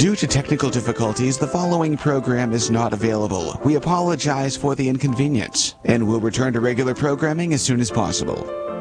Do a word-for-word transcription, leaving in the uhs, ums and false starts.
Due to technical difficulties, the following program is not available. We apologize for the inconvenience, and will return to regular programming as soon as possible.